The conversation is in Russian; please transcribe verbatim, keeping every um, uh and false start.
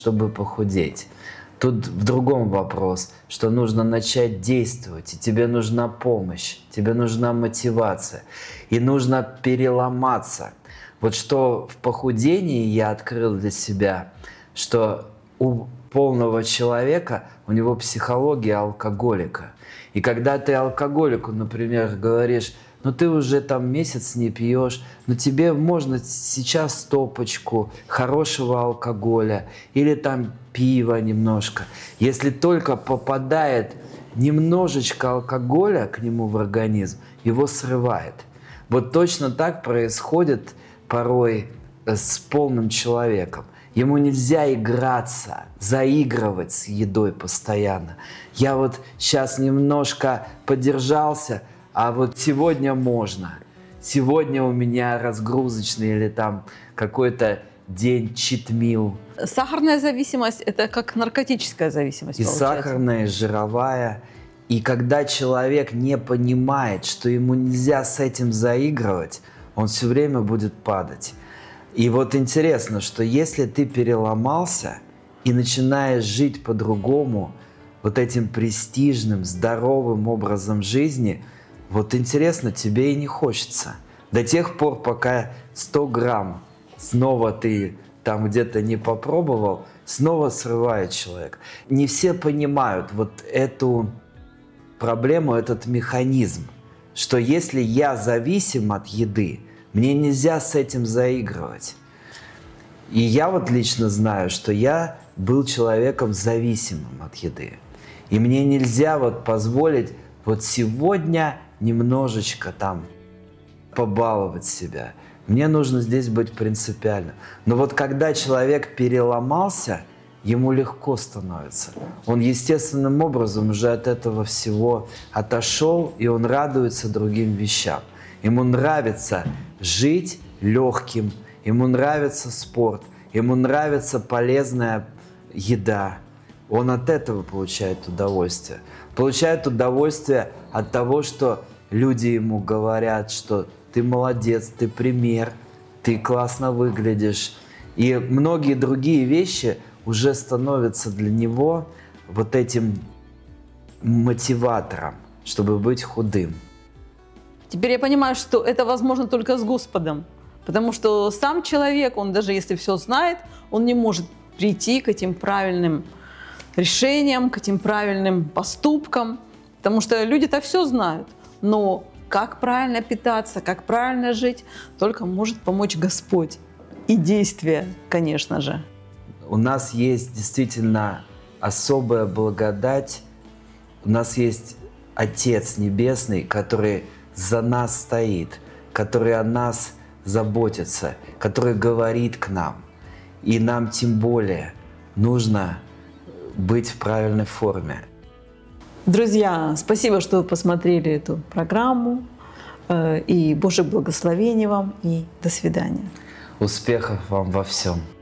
чтобы похудеть. Тут в другом вопрос, что нужно начать действовать, и тебе нужна помощь, тебе нужна мотивация, и нужно переломаться. Вот что в похудении я открыл для себя, что у полного человека, у него психология алкоголика. И когда ты алкоголику, например, говоришь: ну ты уже там месяц не пьешь, но тебе можно сейчас стопочку хорошего алкоголя или там пива немножко. Если только попадает немножечко алкоголя к нему в организм, его срывает. Вот точно так происходит порой с полным человеком. Ему нельзя играться, заигрывать с едой постоянно. Я вот сейчас немножко подержался, а вот сегодня можно. Сегодня у меня разгрузочный или там какой-то день читмил. Сахарная зависимость – это как наркотическая зависимость, И получается. сахарная, и жировая. И когда человек не понимает, что ему нельзя с этим заигрывать, он все время будет падать. И вот интересно, что если ты переломался и начинаешь жить по-другому, вот этим престижным, здоровым образом жизни, вот интересно, тебе и не хочется. До тех пор, пока сто грамм снова ты там где-то не попробовал, снова срывает человек. Не все понимают вот эту проблему, этот механизм, что если я зависим от еды, мне нельзя с этим заигрывать. И я вот лично знаю, что я был человеком зависимым от еды. И мне нельзя вот позволить вот сегодня немножечко там побаловать себя. Мне нужно здесь быть принципиальным. Но вот когда человек переломался, ему легко становится. Он естественным образом уже от этого всего отошел, и он радуется другим вещам. Ему нравится жить легким, ему нравится спорт, ему нравится полезная еда. Он от этого получает удовольствие. Получает удовольствие от того, что люди ему говорят, что ты молодец, ты пример, ты классно выглядишь. И многие другие вещи уже становятся для него вот этим мотиватором, чтобы быть худым. Теперь я понимаю, что это возможно только с Господом. Потому что сам человек, он даже если все знает, он не может прийти к этим правильным решениям, к этим правильным поступкам. Потому что люди-то все знают. Но как правильно питаться, как правильно жить, только может помочь Господь. И действия, конечно же. У нас есть действительно особая благодать. У нас есть Отец Небесный, который за нас стоит, который о нас заботится, который говорит к нам. И нам тем более нужно быть в правильной форме. Друзья, спасибо, что вы посмотрели эту программу. И Божьих благословений вам, и до свидания. Успехов вам во всем.